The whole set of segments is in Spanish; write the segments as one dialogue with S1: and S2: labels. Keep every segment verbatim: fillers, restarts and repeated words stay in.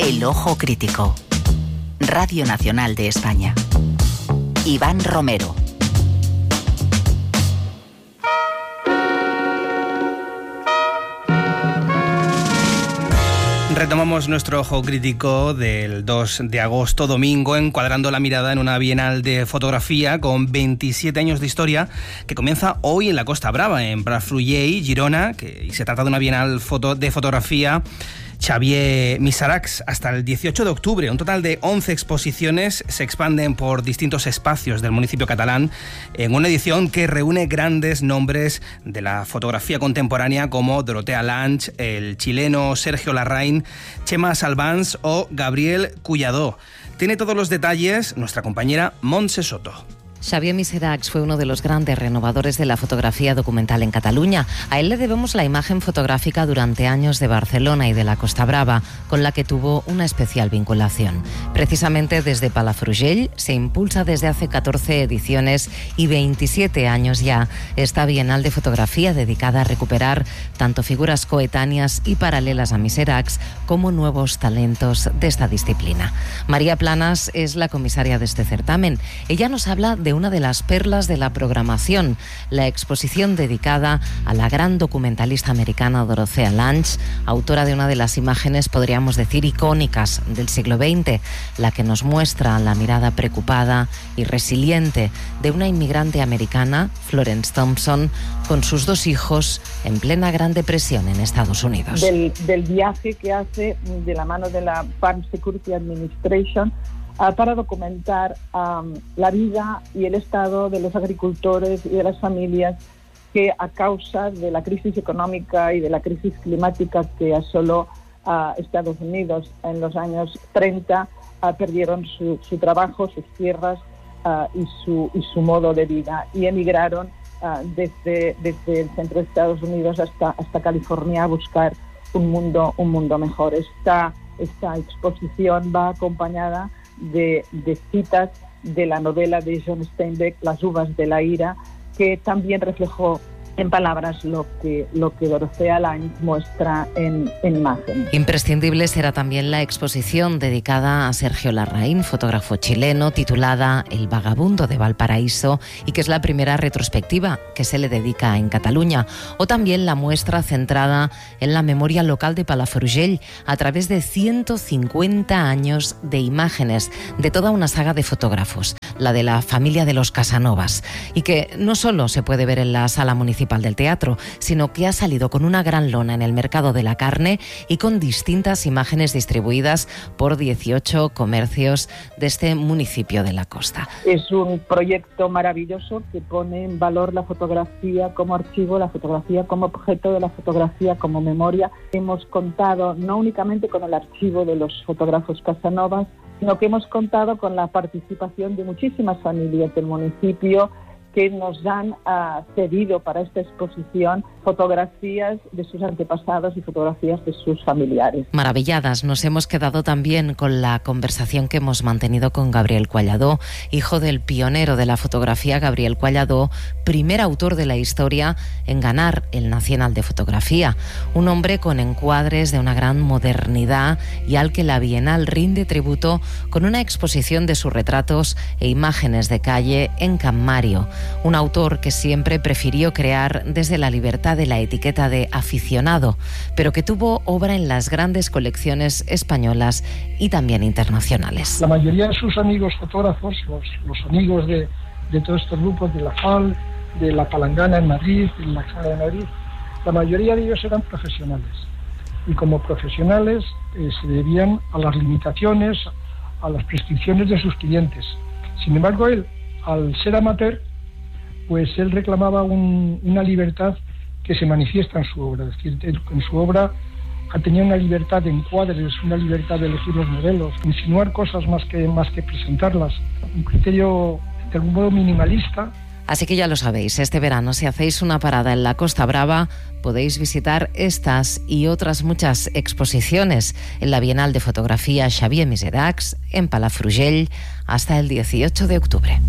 S1: El Ojo Crítico. Radio Nacional de España. Iván Romero.
S2: Retomamos nuestro Ojo Crítico del dos de agosto, domingo, encuadrando la mirada en una bienal de fotografía con veintisiete años de historia que comienza hoy en la Costa Brava, en Palafrugell, Girona, que, y se trata de una bienal foto, de fotografía Xavier Miseracs hasta el dieciocho de octubre. Un total de once exposiciones se expanden por distintos espacios del municipio catalán en una edición que reúne grandes nombres de la fotografía contemporánea como Dorotea Lange, el chileno Sergio Larraín, Chema Salvans o Gabriel Collado. Tiene todos los detalles nuestra compañera Montse Soto.
S3: Xavier Miseracs fue uno de los grandes renovadores de la fotografía documental en Cataluña. A él le debemos la imagen fotográfica durante años de Barcelona y de la Costa Brava, con la que tuvo una especial vinculación. Precisamente desde Palafrugell se impulsa desde hace catorce ediciones y veintisiete años ya esta bienal de fotografía dedicada a recuperar tanto figuras coetáneas y paralelas a Miseracs como nuevos talentos de esta disciplina. María Planas es la comisaria de este certamen. Ella nos habla de una de las perlas de la programación, la exposición dedicada a la gran documentalista americana Dorotea Lange, autora de una de las imágenes, podríamos decir, icónicas del siglo veinte, la que nos muestra la mirada preocupada y resiliente de una inmigrante americana, Florence Thompson, con sus dos hijos en plena Gran Depresión en Estados Unidos.
S4: Del, del viaje que hace de la mano de la Farm Security Administration para documentar um, la vida y el estado de los agricultores y de las familias que, a causa de la crisis económica y de la crisis climática que asoló a uh, Estados Unidos en los años treinta, uh, perdieron su, su trabajo, sus tierras uh, y, su, y su modo de vida, y emigraron uh, desde, desde el centro de Estados Unidos hasta, hasta California a buscar un mundo, un mundo mejor. Esta, esta exposición va acompañada De, de citas de la novela de John Steinbeck, Las uvas de la ira, que también reflejó en palabras lo que, lo que Dorotea Lange muestra en, en imagen.
S3: Imprescindible será también la exposición dedicada a Sergio Larraín, fotógrafo chileno, titulada El vagabundo de Valparaíso, y que es la primera retrospectiva que se le dedica en Cataluña, o también la muestra centrada en la memoria local de Palafrugell a través de ciento cincuenta años de imágenes de toda una saga de fotógrafos, la de la familia de los Casanovas, y que no solo se puede ver en la sala municipal del teatro, sino que ha salido con una gran lona en el mercado de la carne y con distintas imágenes distribuidas por dieciocho comercios de este municipio de la costa.
S4: Es un proyecto maravilloso que pone en valor la fotografía como archivo, la fotografía como objeto, de la fotografía como memoria. Hemos contado no únicamente con el archivo de los fotógrafos Casanovas, sino que hemos contado con la participación de muchísimas familias del municipio que nos han uh, cedido para esta exposición fotografías de sus antepasados y fotografías de sus familiares.
S3: Maravilladas nos hemos quedado también con la conversación que hemos mantenido con Gabriel Collado, hijo del pionero de la fotografía Gabriel Collado, primer autor de la historia en ganar el Nacional de Fotografía, un hombre con encuadres de una gran modernidad y al que la Bienal rinde tributo con una exposición de sus retratos e imágenes de calle en Can Mario. Un autor que siempre prefirió crear desde la libertad de la etiqueta de aficionado, pero que tuvo obra en las grandes colecciones españolas y también internacionales.
S5: La mayoría de sus amigos fotógrafos, los, los amigos de, de todos estos grupos, de la F A L, de la Palangana en Madrid, de la Sala de Madrid, la mayoría de ellos eran profesionales. Y como profesionales eh, se debían a las limitaciones, a las prescripciones de sus clientes. Sin embargo, él, al ser amateur, pues él reclamaba un, una libertad que se manifiesta en su obra. Es decir, en su obra tenía una libertad de encuadres, una libertad de elegir los modelos, insinuar cosas más que, más que presentarlas. Un criterio, de algún modo, minimalista.
S3: Así que ya lo sabéis, este verano, si hacéis una parada en la Costa Brava, podéis visitar estas y otras muchas exposiciones en la Bienal de Fotografía Xavier Miseracs en Palafrugell hasta el dieciocho de octubre.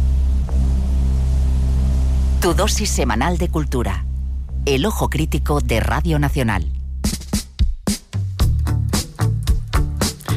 S1: Tu dosis semanal de cultura. El Ojo Crítico de Radio Nacional.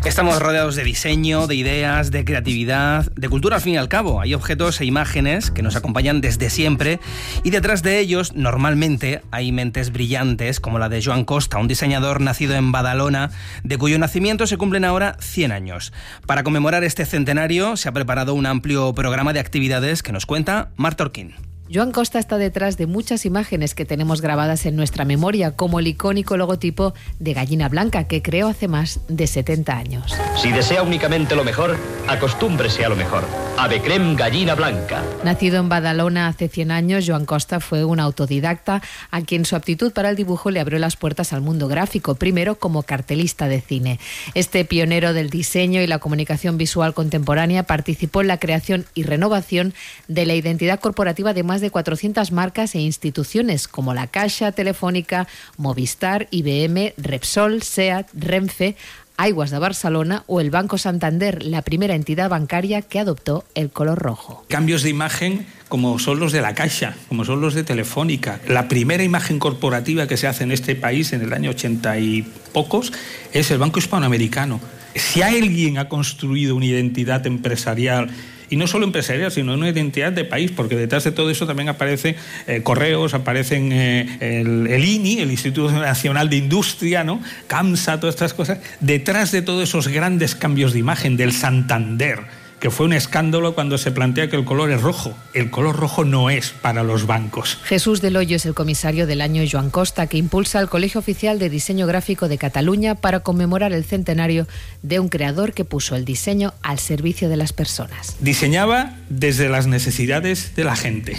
S2: Estamos rodeados de diseño, de ideas, de creatividad, de cultura al fin y al cabo. Hay objetos e imágenes que nos acompañan desde siempre y detrás de ellos normalmente hay mentes brillantes como la de Joan Costa, un diseñador nacido en Badalona, de cuyo nacimiento se cumplen ahora cien años. Para conmemorar este centenario se ha preparado un amplio programa de actividades que nos cuenta Marta Orquín.
S6: Joan Costa está detrás de muchas imágenes que tenemos grabadas en nuestra memoria, como el icónico logotipo de Gallina Blanca, que creó hace más de setenta años.
S7: Si desea únicamente lo mejor, acostúmbrese a lo mejor. Avecrem Gallina Blanca.
S6: Nacido en Badalona hace cien años, Joan Costa fue un autodidacta a quien su aptitud para el dibujo le abrió las puertas al mundo gráfico, primero como cartelista de cine. Este pionero del diseño y la comunicación visual contemporánea participó en la creación y renovación de la identidad corporativa de más de cuatrocientas marcas e instituciones como la Caixa, Telefónica, Movistar, I B M, Repsol, SEAT, Renfe, Aigües de Barcelona o el Banco Santander, la primera entidad bancaria que adoptó el color rojo.
S8: Cambios de imagen como son los de la Caixa, como son los de Telefónica. La primera imagen corporativa que se hace en este país en el año ochenta y pocos es el Banco Hispanoamericano. Si alguien ha construido una identidad empresarial, y no solo empresarial, sino una identidad de país, porque detrás de todo eso también aparece eh, Correos, aparecen eh, el, el I N I, el Instituto Nacional de Industria, ¿no? CAMSA, todas estas cosas. Detrás de todos esos grandes cambios de imagen del Santander, que fue un escándalo cuando se plantea que el color es rojo. El color rojo no es para los bancos.
S6: Jesús del Hoyo es el comisario del año Joan Costa, que impulsa el Colegio Oficial de Diseño Gráfico de Cataluña para conmemorar el centenario de un creador que puso el diseño al servicio de las personas.
S8: Diseñaba desde las necesidades de la gente,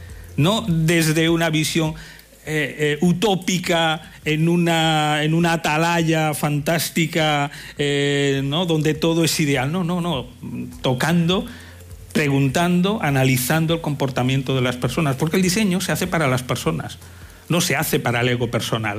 S8: no desde una visión Eh, eh, utópica en una, en una atalaya fantástica, eh, ¿no? Donde todo es ideal. No, no, no. Tocando, preguntando, analizando el comportamiento de las personas. Porque el diseño se hace para las personas, no se hace para el ego personal.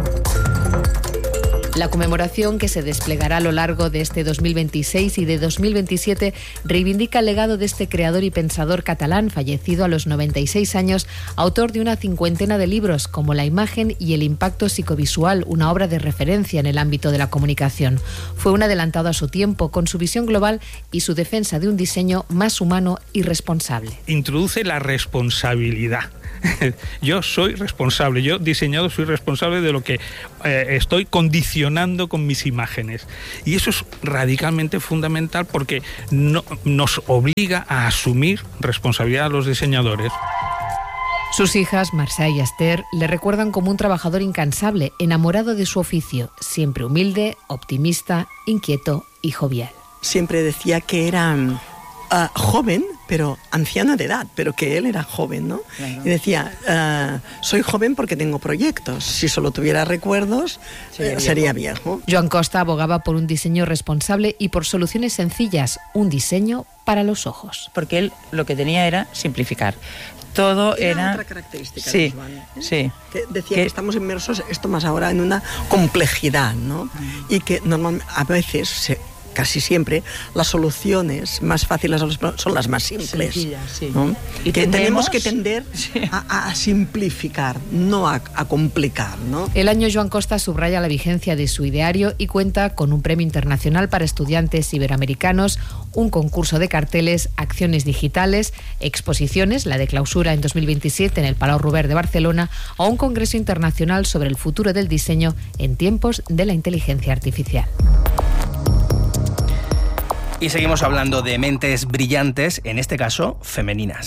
S6: La conmemoración, que se desplegará a lo largo de este dos mil veintiséis y de dos mil veintisiete, reivindica el legado de este creador y pensador catalán, fallecido a los noventa y seis años, autor de una cincuentena de libros, como La imagen y el impacto psicovisual, una obra de referencia en el ámbito de la comunicación. Fue un adelantado a su tiempo, con su visión global y su defensa de un diseño más humano y responsable.
S8: Introduce la responsabilidad. Yo soy responsable, yo diseñador soy responsable de lo que eh, estoy condicionando con mis imágenes. Y eso es radicalmente fundamental porque no, nos obliga a asumir responsabilidad a los diseñadores.
S6: Sus hijas, Marcia y Esther, le recuerdan como un trabajador incansable, enamorado de su oficio, siempre humilde, optimista, inquieto y jovial.
S9: Siempre decía que era Uh, joven, pero anciana de edad, pero que él era joven, ¿no? Claro. Y decía, uh, soy joven porque tengo proyectos. Si solo tuviera recuerdos, sería, eh, sería viejo.
S6: Joan Costa abogaba por un diseño responsable y por soluciones sencillas, un diseño para los ojos.
S10: Porque él lo que tenía era simplificar. Todo era...
S9: era otra característica
S10: sí,
S9: de Joan, ¿eh?
S10: Sí.
S9: Que decía que... que estamos inmersos, esto más ahora, en una complejidad, ¿no? Mm. Y que normalmente, a veces... se casi siempre las soluciones más fáciles son las más simples,
S10: Sencilla, sí.
S9: ¿no? Y que tenemos que tender
S10: sí.
S9: a, a simplificar, no a, a complicar, ¿no?
S6: El año Joan Costa subraya la vigencia de su ideario y cuenta con un premio internacional para estudiantes iberoamericanos, un concurso de carteles, acciones digitales, exposiciones, la de clausura en dos mil veintisiete en el Palau Robert de Barcelona, o un congreso internacional sobre el futuro del diseño en tiempos de la inteligencia artificial.
S2: Y seguimos hablando de mentes brillantes, en este caso femeninas.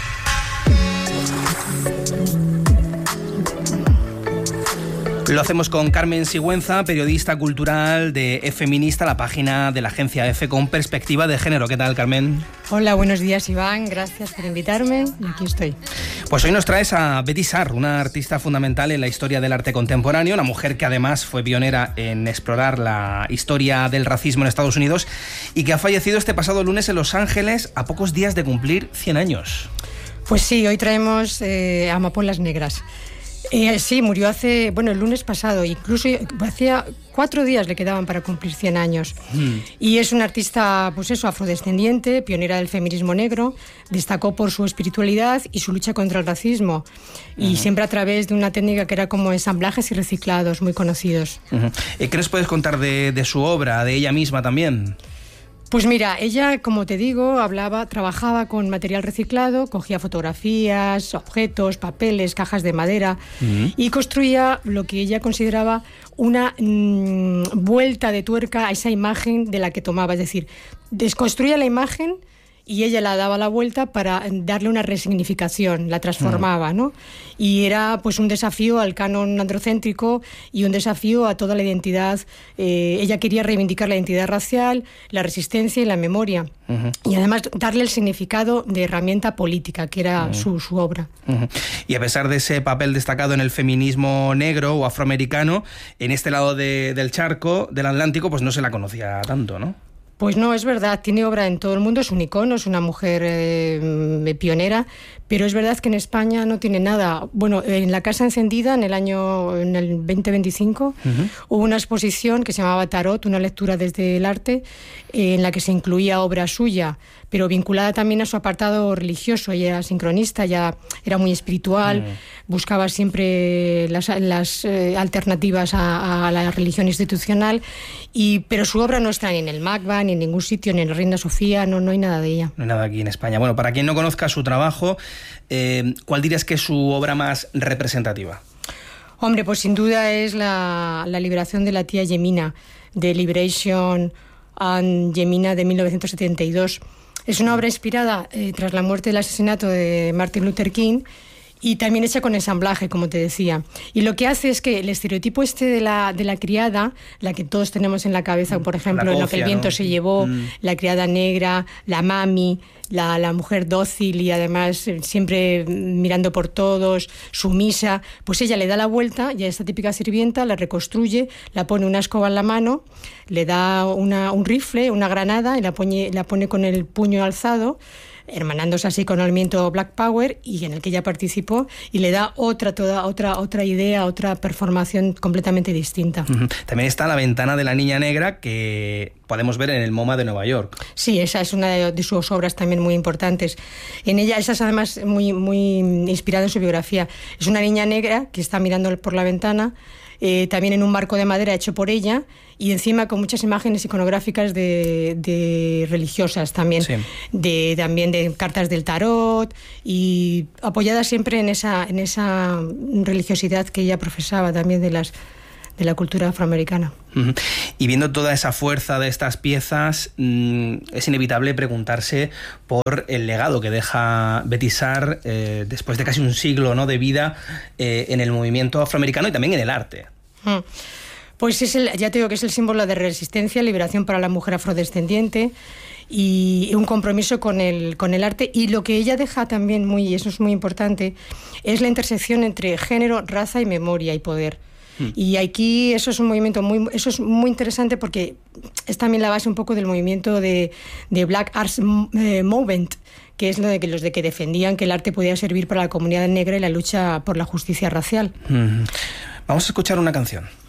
S2: Lo hacemos con Carmen Sigüenza, periodista cultural de E-Feminista, la página de la agencia EFE con perspectiva de género. ¿Qué tal, Carmen?
S11: Hola, buenos días, Iván. Gracias por invitarme. Aquí estoy.
S2: Pues hoy nos traes a Betty Saar, una artista fundamental en la historia del arte contemporáneo, una mujer que además fue pionera en explorar la historia del racismo en Estados Unidos y que ha fallecido este pasado lunes en Los Ángeles a pocos días de cumplir cien años.
S11: Pues sí, hoy traemos eh, Amapolas Negras. Eh, sí, murió hace, bueno, el lunes pasado, incluso hacía cuatro días le quedaban para cumplir cien años. Mm. Y es una artista, pues eso, afrodescendiente, pionera del feminismo negro, destacó por su espiritualidad y su lucha contra el racismo, uh-huh. y siempre a través de una técnica que era como ensamblajes y reciclados, muy conocidos.
S2: Uh-huh. ¿Qué nos puedes contar de, de su obra, de ella misma también?
S11: Pues mira, ella, como te digo, hablaba, trabajaba con material reciclado, cogía fotografías, objetos, papeles, cajas de madera, uh-huh. y construía lo que ella consideraba una mmm, vuelta de tuerca a esa imagen de la que tomaba. Es decir, desconstruía la imagen y ella la daba la vuelta para darle una resignificación, la transformaba, ¿no? Y era pues un desafío al canon androcéntrico y un desafío a toda la identidad. Eh, ella quería reivindicar la identidad racial, la resistencia y la memoria. Uh-huh. Y además darle el significado de herramienta política, que era uh-huh. su, su obra.
S2: Uh-huh. Y a pesar de ese papel destacado en el feminismo negro o afroamericano, en este lado de, del charco, del Atlántico, pues no se la conocía tanto, ¿no?
S11: Pues no, es verdad, tiene obra en todo el mundo, es un icono, es una mujer eh, pionera, pero es verdad que en España no tiene nada. Bueno, en la Casa Encendida, en el año en el veinte veinticinco, uh-huh. hubo una exposición que se llamaba Tarot, una lectura desde el arte, eh, en la que se incluía obra suya, pero vinculada también a su apartado religioso. Ella era sincronista, ya era muy espiritual, uh-huh. buscaba siempre las, las eh, alternativas a, a la religión institucional, y, pero su obra no está ni en el MACBA, ni en ningún sitio, ni en la Reina Sofía, no, no hay nada de ella.
S2: No hay nada aquí en España. Bueno, para quien no conozca su trabajo, eh, ¿cuál dirías que es su obra más representativa?
S11: Hombre, pues sin duda es la, la liberación de la tía Yemina, de Liberation and Yemina, de mil novecientos setenta y dos. Es una obra inspirada eh, tras la muerte del asesinato de Martin Luther King, y también hecha con ensamblaje, como te decía. Y lo que hace es que el estereotipo este de la, de la criada, la que todos tenemos en la cabeza, por ejemplo, cofia, en Lo que el viento, ¿no?, se llevó, mm. la criada negra, la mami, la, la mujer dócil y además siempre mirando por todos, sumisa, pues ella le da la vuelta y a esta típica sirvienta la reconstruye, la pone una escoba en la mano, le da una, un rifle, una granada, y la pone, la pone con el puño alzado, hermanándose así con el movimiento Black Power, y en el que ella participó, y le da otra toda otra otra idea, otra performación completamente distinta.
S2: Uh-huh. También está La ventana de la niña negra, que podemos ver en el MoMA de Nueva York.
S11: Sí, esa es una de, de sus obras también muy importantes. En ella, esa es además muy, muy inspirada en su biografía. Es una niña negra que está mirando por la ventana, eh, también en un marco de madera hecho por ella, y encima con muchas imágenes iconográficas de, de religiosas también, sí. de, también de cartas del tarot, y apoyada siempre en esa, en esa religiosidad que ella profesaba también de las de la cultura afroamericana.
S2: Uh-huh. Y viendo toda esa fuerza de estas piezas, mmm, es inevitable preguntarse por el legado que deja Betty Saar eh, después de casi un siglo, ¿no?, de vida eh, en el movimiento afroamericano y también en el arte.
S11: Uh. Pues es el, ya te digo que es el símbolo de resistencia, liberación para la mujer afrodescendiente y un compromiso con el, con el arte. Y lo que ella deja también, muy, y eso es muy importante, es la intersección entre género, raza y memoria y poder. Hmm. Y aquí eso es un movimiento muy, eso es muy interesante porque es también la base un poco del movimiento de, de Black Arts Movement, que es lo de que los de que defendían que el arte podía servir para la comunidad negra y la lucha por la justicia racial.
S2: Hmm. Vamos a escuchar una canción.